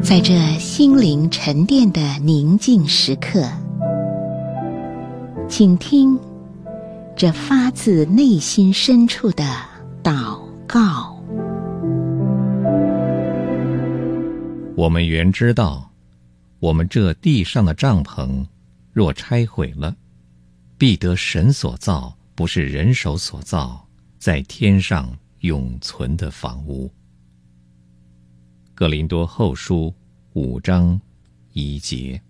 在这心灵沉淀的宁静时刻，请听这发自内心深处的祷告。 我们原知道，我们这地上的帐篷若拆毁了，必得神所造，不是人手所造，在天上永存的房屋。哥林多后书5章1节。